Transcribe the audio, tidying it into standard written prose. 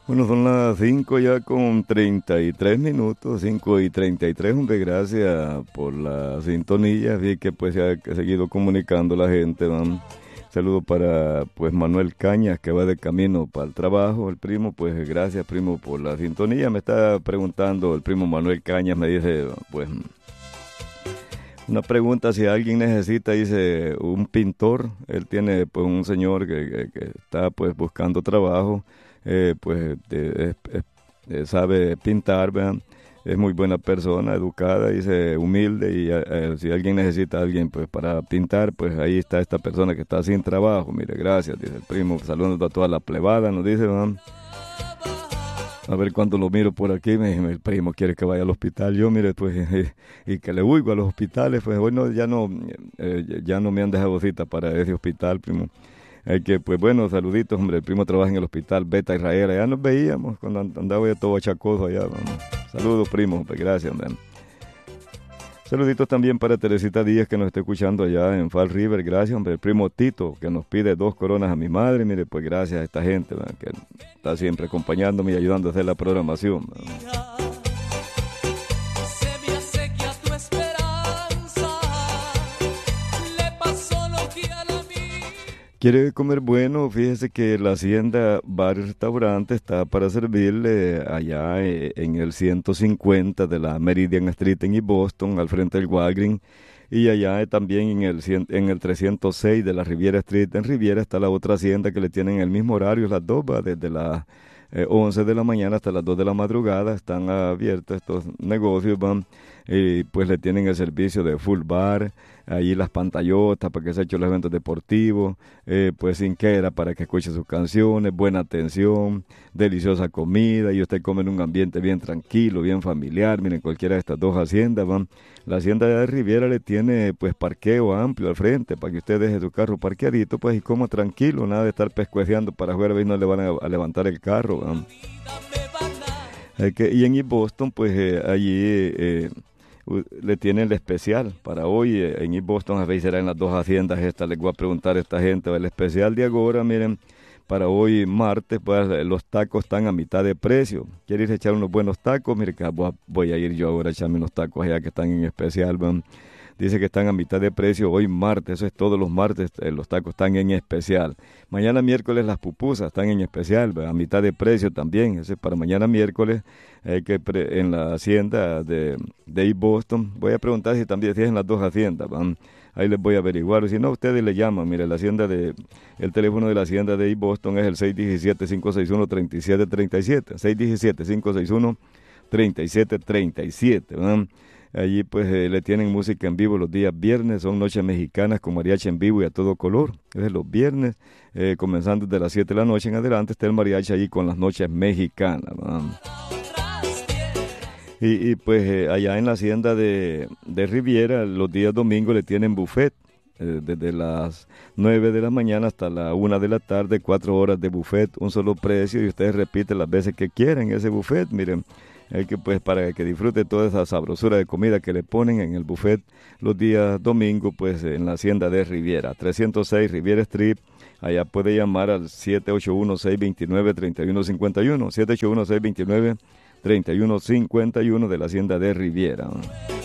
Bueno, son las 5 ya con 33 minutos, 5:33. Hombre, gracias por la sintonía, así que pues se ha seguido comunicando la gente, ¿no? Saludo para pues Manuel Cañas, que va de camino para el trabajo, el primo. Pues gracias, primo, por la sintonía. Me está preguntando el primo Manuel Cañas, me dice, pues una pregunta: si alguien necesita, dice, un pintor. Él tiene pues un señor que está pues buscando trabajo, pues sabe pintar, ¿verdad? Es muy buena persona, educada, dice, humilde, y si alguien necesita a alguien pues para pintar, pues ahí está esta persona que está sin trabajo. Mire, gracias, dice el primo, saludando a toda la plebada, nos dice, ¿verdad? A ver, cuando lo miro por aquí, me dice, el primo quiere que vaya al hospital. Yo, mire, pues, y que le huigo a los hospitales, pues, bueno, ya no me han dejado cita para ese hospital, primo. Hay que, pues, bueno, saluditos, hombre, el primo trabaja en el hospital Beta Israel, allá nos veíamos cuando andaba yo todo achacoso allá, vamos. Saludos, primo, pues, gracias, hombre. Saluditos también para Teresita Díaz, que nos está escuchando allá en Fall River. Gracias, hombre. El primo Tito, que nos pide 2 coronas a mi madre. Mire, pues gracias a esta gente, ¿verdad?, que está siempre acompañándome y ayudando a hacer la programación, ¿verdad? ¿Quiere comer bueno? Fíjese que la Hacienda Bar y Restaurante está para servirle allá en el 150 de la Meridian Street en East Boston, al frente del Walgreens. Y allá también en el 306 de la Riviera Street. En Riviera está la otra hacienda que le tienen el mismo horario, las dos, va desde las 11 de la mañana hasta las 2 de la madrugada. Están abiertos estos negocios, van. Y pues le tienen el servicio de full bar, ahí las pantallotas para que se echen los eventos deportivos, pues sin quera para que escuche sus canciones, buena atención, deliciosa comida, y usted come en un ambiente bien tranquilo, bien familiar. Miren, cualquiera de estas dos haciendas, van. La hacienda de Riviera le tiene pues parqueo amplio al frente para que usted deje su carro parqueadito, pues, y coma tranquilo, nada de estar pescueceando para afuera y no le van a levantar el carro, van. Y en East Boston, pues allí le tienen el especial para hoy. En East Boston, a veces será en las dos haciendas estas. Les voy a preguntar a esta gente, el especial de ahora, miren, para hoy martes, pues los tacos están a mitad de precio. ¿Quiere ir a echar unos buenos tacos? Mire, que voy a ir yo ahora a echarme unos tacos allá que están en especial, ¿van? Dice que están a mitad de precio hoy martes. Eso es todos los martes, los tacos están en especial. Mañana miércoles las pupusas están en especial, ¿va?, a mitad de precio también. Ese es para mañana miércoles, en la hacienda de East Boston. Voy a preguntar si también si es en las dos haciendas, ¿van? Ahí les voy a averiguar. Si no, ustedes le llaman. Mire, el teléfono de la hacienda de East Boston es el 617-561-3737. 617-561-3737, ¿van? Allí pues le tienen música en vivo los días viernes, son noches mexicanas con mariachi en vivo y a todo color. Es los viernes, comenzando desde las 7 de la noche en adelante, está el mariachi allí con las noches mexicanas, ¿no? Pues allá en la hacienda de Riviera, los días domingos le tienen buffet. Desde las 9 de la mañana hasta la 1 de la tarde, 4 horas de buffet, un solo precio, y ustedes repiten las veces que quieren ese buffet. Miren, pues para que disfrute toda esa sabrosura de comida que le ponen en el buffet los días domingos, pues en la hacienda de Riviera, 306 Riviera Street. Allá puede llamar al 781-629-3151, 781-629-3151 de la hacienda de Riviera.